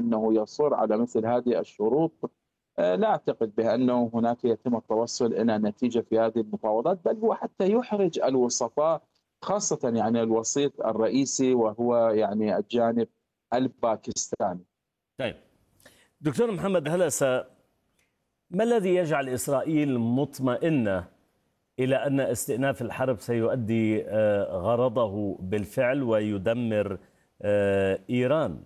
أنه يصر على مثل هذه الشروط لا أعتقد بأنه هناك يتم التوصل إلى نتيجة في هذه المفاوضات، بل هو حتى يحرج الوسطاء، خاصة يعني الوسيط الرئيسي وهو يعني الجانب الباكستاني. طيب دكتور محمد، ما الذي يجعل إسرائيل مطمئنة إلى أن استئناف الحرب سيؤدي غرضه بالفعل ويدمر إيران؟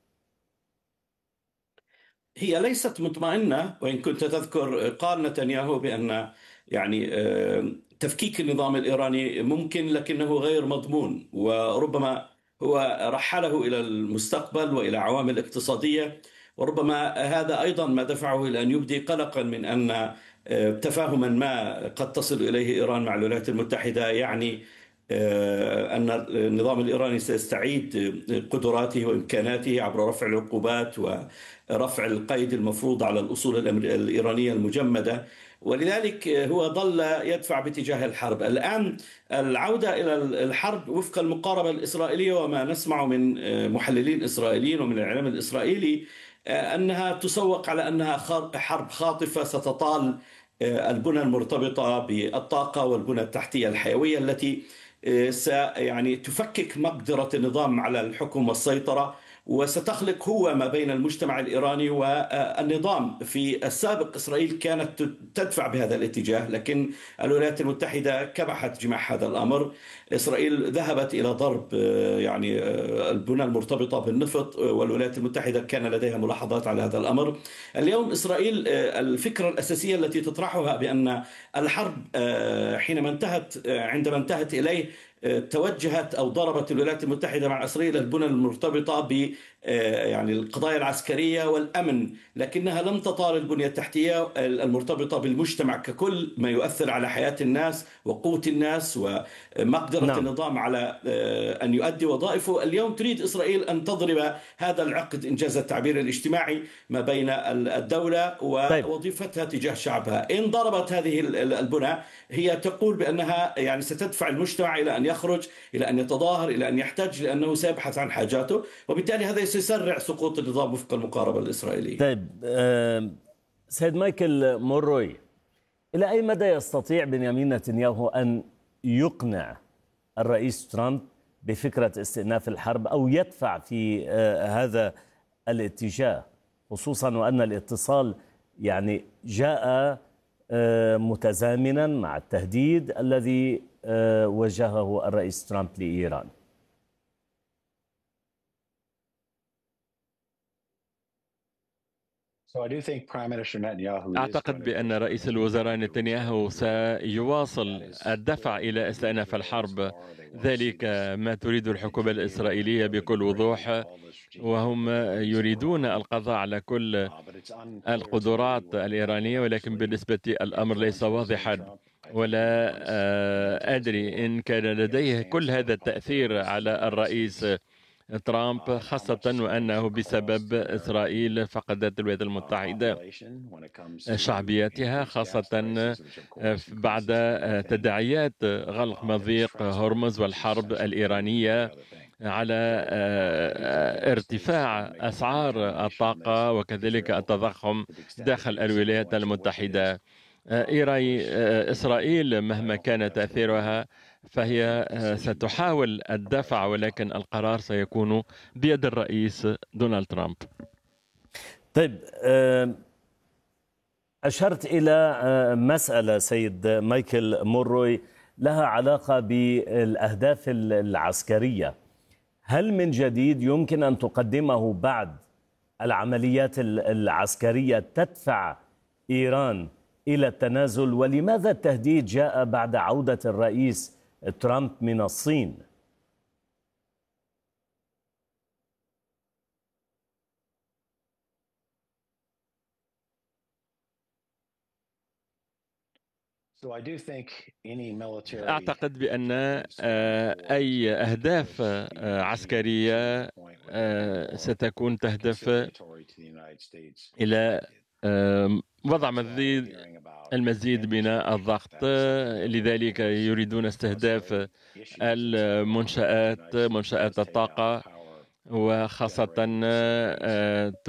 هي ليست مطمئنة، وإن كنت تذكر قال نتنياهو بأن يعني تفكيك النظام الإيراني ممكن لكنه غير مضمون، وربما هو رحله إلى المستقبل وإلى عوامل اقتصادية، وربما هذا أيضا ما دفعه إلى أن يبدي قلقا من أن تفاهما ما قد تصل إليه إيران مع الولايات المتحدة يعني أن النظام الإيراني سيستعيد قدراته وإمكاناته عبر رفع العقوبات ورفع القيد المفروض على الأصول الإيرانية المجمدة، ولذلك هو ظل يدفع باتجاه الحرب. الآن العودة إلى الحرب وفق المقاربة الإسرائيلية وما نسمع من محللين إسرائيليين ومن الإعلام الإسرائيلي أنها تسوق على أنها حرب خاطفة ستطال البنى المرتبطة بالطاقة والبنى التحتية الحيوية التي يعني تفكك مقدرة النظام على الحكم والسيطرة، وستخلق هو ما بين المجتمع الإيراني والنظام. في السابق إسرائيل كانت تدفع بهذا الاتجاه، لكن الولايات المتحدة كبحت جماح هذا الأمر. إسرائيل ذهبت إلى ضرب يعني البنى المرتبطة بالنفط، والولايات المتحدة كان لديها ملاحظات على هذا الأمر. اليوم إسرائيل الفكرة الأساسية التي تطرحها بأن الحرب عندما انتهت إليه توجهت أو ضربت الولايات المتحدة مع إسرائيل البنى المرتبطة ب يعني القضايا العسكرية والأمن، لكنها لم تطال البنية التحتية المرتبطة بالمجتمع ككل، ما يؤثر على حياة الناس وقوة الناس ومقدرة النظام على أن يؤدي وظائفه. اليوم تريد إسرائيل أن تضرب هذا العقد، إنجاز التعبير الاجتماعي، ما بين الدولة ووظيفتها تجاه شعبها. إن ضربت هذه البنى هي تقول بأنها يعني ستدفع المجتمع إلى أن يخرج، إلى أن يتظاهر، إلى أن يحتج، لأنه سيبحث عن حاجاته، وبالتالي هذا سيسرع سقوط النظام وفق المقاربة الإسرائيلية. طيب سيد مايكل موروي، إلى أي مدى يستطيع بنيامين نتنياهو أن يقنع الرئيس ترامب بفكرة استئناف الحرب أو يدفع في هذا الاتجاه، خصوصا وأن الاتصال يعني جاء متزامنا مع التهديد الذي وجهه الرئيس ترامب لإيران؟ أعتقد بأن رئيس الوزراء نتنياهو سيواصل الدفع إلى استئناف الحرب، ذلك ما تريد الحكومة الإسرائيلية بكل وضوح، وهم يريدون القضاء على كل القدرات الإيرانية، ولكن بالنسبة الأمر ليس واضحا، ولا أدري إن كان لديه كل هذا التأثير على الرئيس ترامب، خاصة وأنه بسبب إسرائيل فقدت الولايات المتحدة شعبيتها، خاصة بعد تداعيات غلق مضيق هرمز والحرب الإيرانية على ارتفاع أسعار الطاقة وكذلك التضخم داخل الولايات المتحدة. إسرائيل مهما كان تأثيرها فهي ستحاول الدفع، ولكن القرار سيكون بيد الرئيس دونالد ترامب. طيب أشرت إلى مسألة سيد مايكل موروي لها علاقة بالأهداف العسكرية. هل من جديد يمكن أن تقدمه بعد العمليات العسكرية تدفع إيران إلى التنازل؟ ولماذا التهديد جاء بعد عودة الرئيس ترامب من الصين؟ أعتقد بأن أي أهداف عسكرية ستكون تهدف إلى وضع المزيد من الضغط، لذلك يريدون استهداف منشآت الطاقة، وخاصة